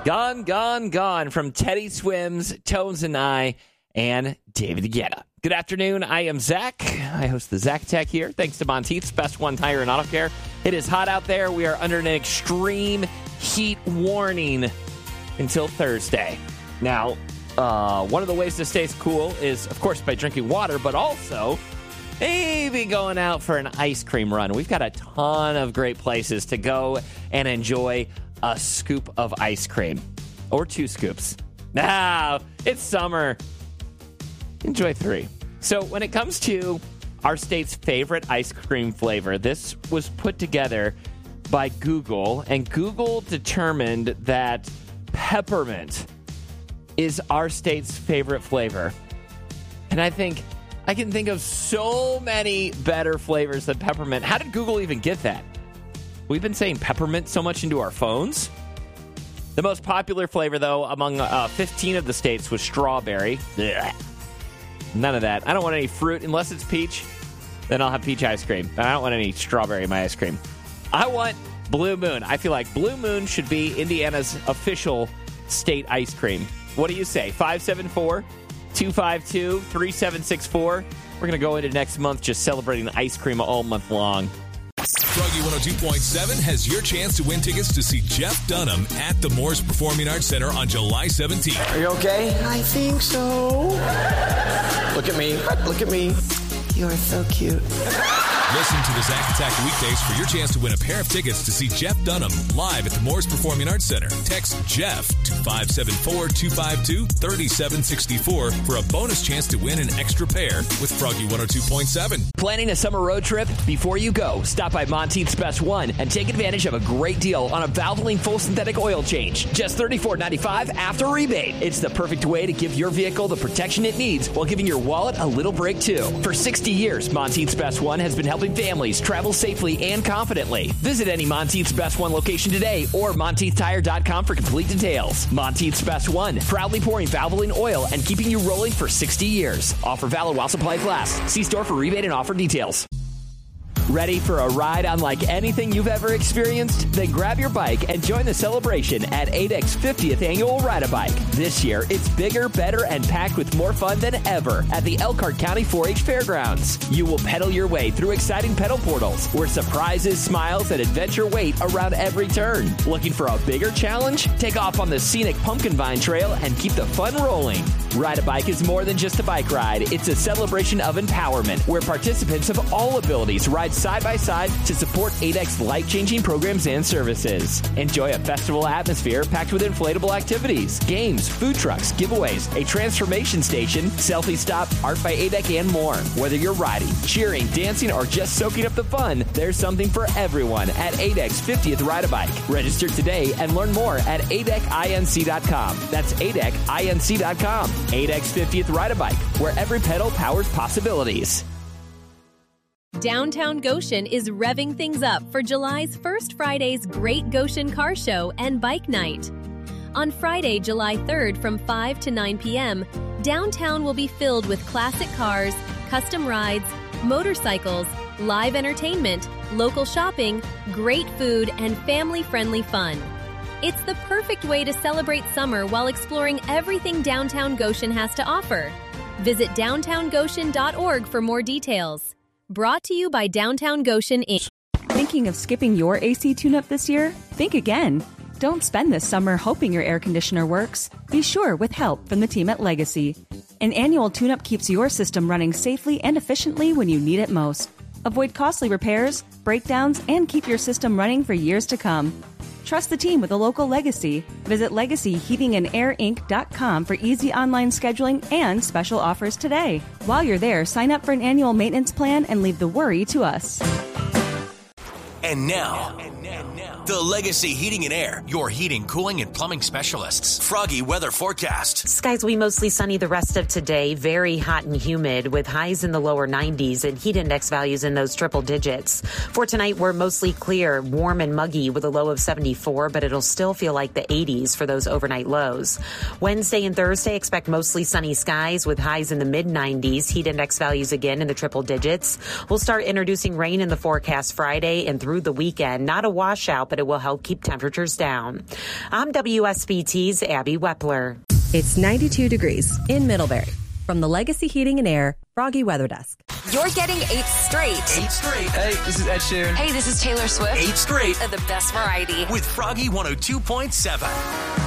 Gone, Gone, Gone from Teddy Swims, Tones and I, and David Guetta. Good afternoon. I am Zach. I host the Zach Tech here. Thanks to Monteith's Best One Tire and Auto Care. It is hot out there. We are under an extreme heat warning until Thursday. Now, one of the ways to stay cool is, of course, by drinking water, but also maybe going out for an ice cream run. We've got a ton of great places to go and enjoy a scoop of ice cream. Or 2 scoops. Now, it's summer. Enjoy 3. So when it comes to our state's favorite ice cream flavor, this was put together by Google, and Google determined that peppermint is our state's favorite flavor. And I think I can think of so many better flavors than peppermint. How did Google even get that? We've been saying peppermint so much into our phones. The most popular flavor, though, among 15 of the states was strawberry. Blech. None of that. I don't want any fruit unless it's peach. Then I'll have peach ice cream. But I don't want any strawberry in my ice cream. I want Blue Moon. I feel like Blue Moon should be Indiana's official state ice cream. What do you say? 574-252-3764. We're going to go into next month just celebrating ice cream all month long. Froggy 102.7 has your chance to win tickets to see Jeff Dunham at the Morse Performing Arts Center on July 17th. Are you okay? I think so. Look at me. Look at me. You're so cute. Listen to the Zack Attack weekdays for your chance to win a pair of tickets to see Jeff Dunham live at the Morse Performing Arts Center. Text Jeff to 574-252-3764 for a bonus chance to win an extra pair with Froggy 102.7. Planning a summer road trip? Before you go, stop by Monteith's Best One and take advantage of a great deal on a Valvoline full synthetic oil change. Just $34.95 after rebate. It's the perfect way to give your vehicle the protection it needs while giving your wallet a little break too. For 60 years, Monteith's Best One has been helping families travel safely and confidently. Visit any Monteith's Best One location today or MonteithTire.com for complete details. Monteith's Best One, proudly pouring Valvoline oil and keeping you rolling for 60 years. Offer valid while supplies last. See store for rebate and offer details. Ready for a ride unlike anything you've ever experienced? Then grab your bike and join the celebration at ADEC's 50th Annual Ride-A-Bike. This year, it's bigger, better, and packed with more fun than ever at the Elkhart County 4-H Fairgrounds. You will pedal your way through exciting pedal portals where surprises, smiles, and adventure wait around every turn. Looking for a bigger challenge? Take off on the scenic Pumpkin Vine Trail and keep the fun rolling. Ride-A-Bike is more than just a bike ride. It's a celebration of empowerment where participants of all abilities ride side by side to support ADEC's life-changing programs and services. Enjoy a festival atmosphere packed with inflatable activities, games, food trucks, giveaways, a transformation station, selfie stop, art by ADEC, and more. Whether you're riding, cheering, dancing, or just soaking up the fun, there's something for everyone at ADEC's 50th Ride-A-Bike. Register today and learn more at ADECinc.com. That's ADECinc.com. ADEC's 50th Ride-A-Bike, where every pedal powers possibilities. Downtown Goshen is revving things up for July's first Friday's Great Goshen Car Show and Bike Night. On Friday, July 3rd from 5 to 9 p.m., downtown will be filled with classic cars, custom rides, motorcycles, live entertainment, local shopping, great food, and family-friendly fun. It's the perfect way to celebrate summer while exploring everything Downtown Goshen has to offer. Visit downtowngoshen.org for more details. Brought to you by Downtown Goshen, Inc. Thinking of skipping your AC tune-up this year? Think again. Don't spend this summer hoping your air conditioner works. Be sure with help from the team at Legacy. An annual tune-up keeps your system running safely and efficiently when you need it most. Avoid costly repairs, breakdowns, and keep your system running for years to come. Trust the team with a local Legacy. Visit LegacyHeatingandAirInc.com for easy online scheduling and special offers today. While you're there, sign up for an annual maintenance plan and leave the worry to us. And now, the Legacy Heating and Air, your heating, cooling, and plumbing specialists. Froggy weather forecast. Skies will be mostly sunny the rest of today. Very hot and humid with highs in the lower 90s and heat index values in those triple digits. For tonight, we're mostly clear, warm and muggy with a low of 74, but it'll still feel like the 80s for those overnight lows. Wednesday and Thursday, expect mostly sunny skies with highs in the mid-90s, heat index values again in the triple digits. We'll start introducing rain in the forecast Friday and through the weekend. Not a washout, but but it will help keep temperatures down. I'm WSBT's Abby Wepler. It's 92 degrees in Middlebury. From the Legacy Heating and Air Froggy Weather Desk. You're getting 8 straight. 8 straight. Hey, this is Ed Sheeran. Hey, this is Taylor Swift. 8 straight. The best variety. With Froggy 102.7.